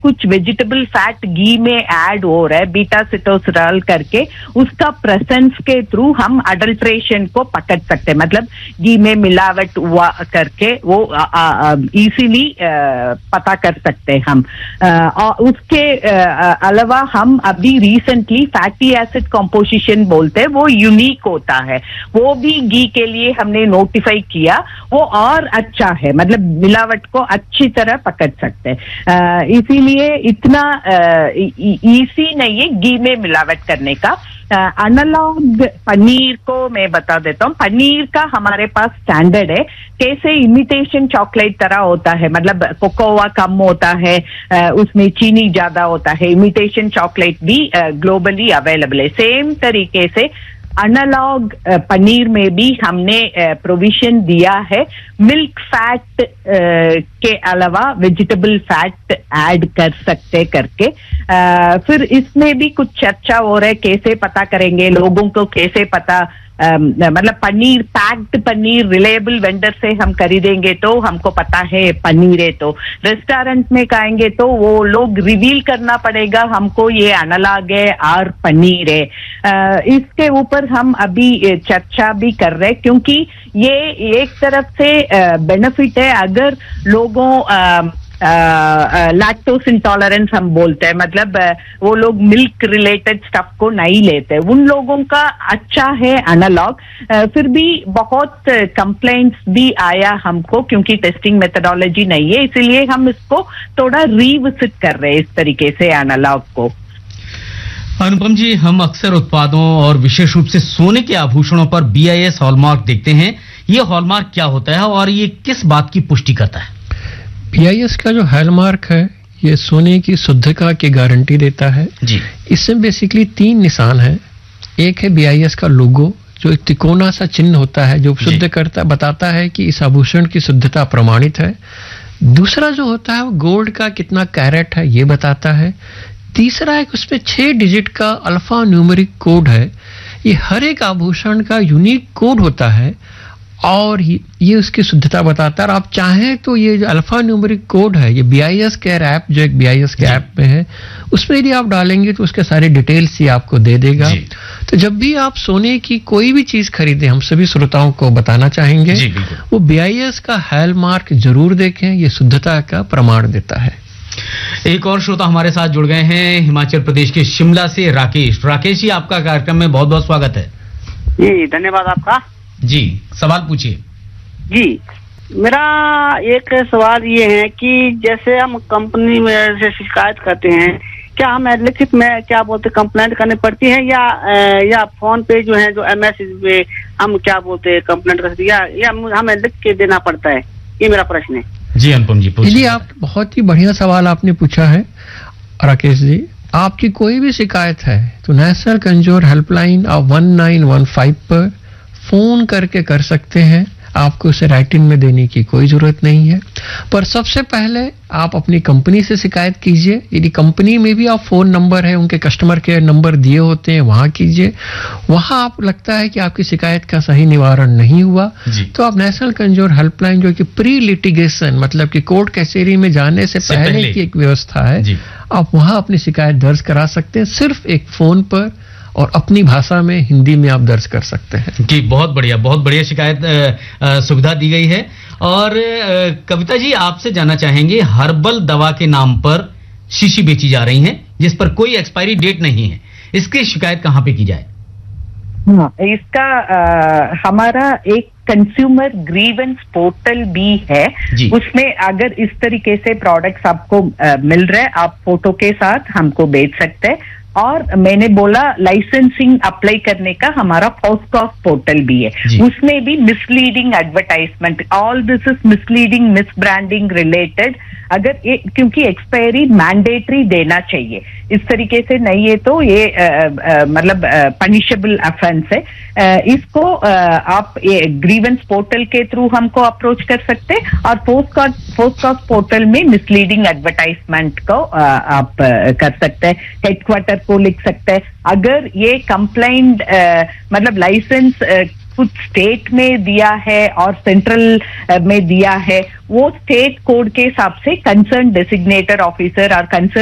कुछ vegetable fat घी में add हो रहा है बीटा सिटोस्टेरोल करके, उसका प्रेजेंस के थ्रू हम अडल्ट्रेशन को पकड़ सकते हैं, मतलब घी में मिलावट हुआ करके वो इजीली पता कर सकते हैं हम। और उसके अलावा हम अभी रिसेंटली फैटी एसिड कंपोजिशन बोलते हैं, वो यूनिक होता है, वो भी घी के लिए हमने नोटिफाई किया, वो और अच्छा है, मतलब मिलावट को अच्छी तरह पकड़ सकते हैं। इसीलिए इतना इजी नहीं है घी में मिलावट करने का। एनालॉग पनीर को मैं बता देता हूँ। पनीर का हमारे पास स्टैंडर्ड है, कैसे इमिटेशन चॉकलेट तरह होता है, मतलब कोकोआ कम होता है, उसमें चीनी ज्यादा होता है, इमिटेशन चॉकलेट भी ग्लोबली अवेलेबल है। सेम तरीके से एनालॉग पनीर में भी हमने प्रोविजन दिया है, मिल्क फैट के अलावा वेजिटेबल फैट ऐड कर सकते करके। फिर इसमें भी कुछ चर्चा हो रहा है, कैसे पता करेंगे लोगों को, कैसे पता मतलब paneer, packed paneer reliable vendor से हम खरीदेंगे तो हमको पता है पनीर है, तो रेस्टोरेंट में खाएंगे तो वो लोग रिवील करना पड़ेगा हमको ये एनालॉग है और पनीर है। इसके ऊपर हम अभी चर्चा भी कर रहे हैं, क्योंकि ये एक तरफ से बेनिफिट है अगर लोगों लैक्टोस इंटॉलरेंस हम बोलते हैं, मतलब वो लोग मिल्क रिलेटेड स्टफ को नहीं लेते, उन लोगों का अच्छा है एनालॉग। फिर भी बहुत कंप्लेंट्स भी आया हमको, क्योंकि टेस्टिंग मेथडोलॉजी नहीं है, इसीलिए हम इसको थोड़ा रिविजिट कर रहे हैं इस तरीके से एनालॉग को। अनुपम जी, हम अक्सर उत्पादों और विशेष रूप से सोने के आभूषणों पर BIS हॉलमार्क देखते हैं, ये हॉलमार्क क्या होता है और ये किस बात की पुष्टि करता है? BIS का जो हॉलमार्क है, ये सोने की शुद्धता की गारंटी देता है जी। इसमें बेसिकली 3 निशान है। एक है BIS का लोगो, जो एक तिकोना सा चिन्ह होता है जो शुद्ध करता बताता है कि इस आभूषण की शुद्धता प्रमाणित है। दूसरा जो होता है वो गोल्ड का कितना कैरेट है ये बताता है। तीसरा एक उसमें 6 डिजिट का अल्फा न्यूमेरिक कोड है। ये हर एक आभूषण का यूनिक कोड होता है और ये उसकी शुद्धता बताता है। और आप चाहें तो ये जो अल्फा न्यूमेरिक कोड है, ये BIS केयर ऐप, जो एक BIS के ऐप में है, उसमें यदि आप डालेंगे तो उसके सारे डिटेल्स ही आपको दे देगा। तो जब भी आप सोने की कोई भी चीज खरीदें, हम सभी श्रोताओं को बताना चाहेंगे वो BIS का हॉलमार्क जरूर देखें, ये शुद्धता का प्रमाण देता है। एक और श्रोता हमारे साथ जुड़ गए हैं, हिमाचल प्रदेश के शिमला से राकेश। राकेश जी, आपका कार्यक्रम में बहुत बहुत स्वागत है। जी धन्यवाद आपका। जी, सवाल पूछिए। जी, मेरा एक सवाल ये है कि जैसे हम कंपनी में से शिकायत करते हैं, क्या हमें लिखित में क्या बोलते कंप्लेंट करनी पड़ती है या फोन पे जो है जो MS पे हम क्या बोलते कंप्लेंट करते हैं, या हमें लिख के देना पड़ता है? ये मेरा प्रश्न है। जी अनुपम जी पूछिए। जी, आप बहुत ही बढ़िया सवाल आपने पूछा है राकेश जी। आपकी कोई भी शिकायत है तो नेशनल कंज्यूमर हेल्पलाइन आप 1915 पर फोन करके कर सकते हैं, आपको उसे राइटिंग में देने की कोई जरूरत नहीं है। पर सबसे पहले आप अपनी कंपनी से शिकायत कीजिए। यदि कंपनी में भी आप फोन नंबर है, उनके कस्टमर केयर नंबर दिए होते हैं, वहां कीजिए। वहां आप लगता है कि आपकी शिकायत का सही निवारण नहीं हुआ तो आप नेशनल कंज्यूमर हेल्पलाइन, जो कि प्री लिटिगेशन मतलब कि कोर्ट कचहरी में जाने से पहले की एक व्यवस्था है, आप वहां अपनी शिकायत दर्ज करा सकते हैं, सिर्फ एक फोन पर, और अपनी भाषा में, हिंदी में आप दर्ज कर सकते हैं। जी, बहुत बढ़िया शिकायत सुविधा दी गई है। और कविता जी, आपसे जानना चाहेंगे, हर्बल दवा के नाम पर शीशी बेची जा रही हैं जिस पर कोई एक्सपायरी डेट नहीं है, इसकी शिकायत कहां पे की जाए? इसका हमारा एक कंज्यूमर ग्रीवेंस पोर्टल भी है, उसमें अगर इस तरीके से प्रोडक्ट्स आपको मिल रहे हैं, आप फोटो के साथ हमको भेज सकते हैं। और मैंने बोला लाइसेंसिंग अप्लाई करने का हमारा फॉस्कॉस पोर्टल भी है, उसमें भी misleading advertisement, all this is misleading, miss branding related, अगर ये क्योंकि एक्सपायरी मैंडेटरी देना चाहिए, इस तरीके से नहीं है तो ये मतलब पनिशेबल ऑफेंस है। इसको आप ये ग्रीवेंस पोर्टल के थ्रू हमको अप्रोच कर सकते हैं, और फॉस्कॉस पोर्टल में मिसलीडिंग एडवर्टाइजमेंट को आप कर सकते हैं, हेडक्वार्टर को लिख सकते हैं। अगर ये कंप्लेंट मतलब लाइसेंस कुछ स्टेट में दिया है और सेंट्रल में दिया है, वो स्टेट कोड के हिसाब से कंसर्न डेसिग्नेटर ऑफिसर और कंसर्न